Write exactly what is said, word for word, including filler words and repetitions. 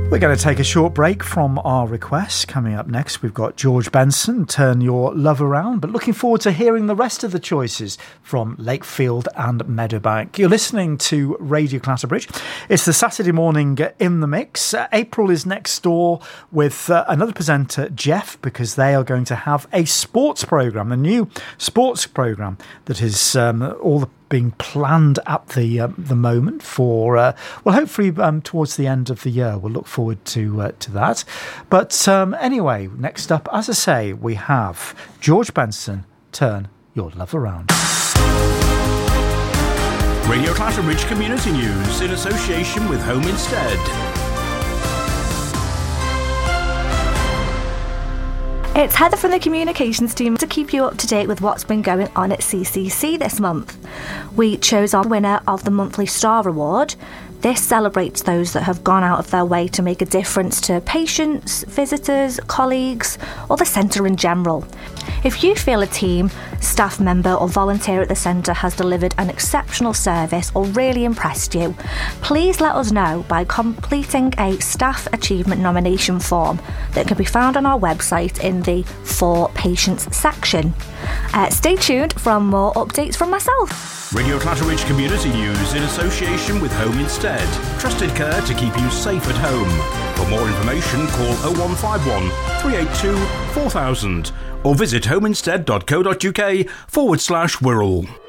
We're going to take a short break from our requests. Coming up next, we've got George Benson, Turn Your Love Around, but looking forward to hearing the rest of the choices from Lakefield and Meadowbank. You're listening to Radio Clatterbridge. It's the Saturday morning in the mix. Uh, April is next door with uh, another presenter, Jeff, because they are going to have a sports programme, a new sports programme that is um, all the being planned at the uh, the moment for uh, well, hopefully um, towards the end of the year. We'll look forward to uh, to that. But um, anyway, next up, as I say, we have George Benson, Turn Your Love Around. Radio Clatterbridge Community News in association with Home Instead. It's Heather from the communications team to keep you up to date with what's been going on at C C C this month. We chose our winner of the monthly Star Award. This celebrates those that have gone out of their way to make a difference to patients, visitors, colleagues, or the centre in general. If you feel a team, staff member or volunteer at the centre has delivered an exceptional service or really impressed you, please let us know by completing a Staff Achievement Nomination form that can be found on our website in the For Patients section. Uh, stay tuned for more updates from myself. Radio Clatterbridge Community News in association with Home Instead. Trusted care to keep you safe at home. For more information, call oh one five one, three eight two, four thousand or visit homeinstead.co.uk forward slash Wirral.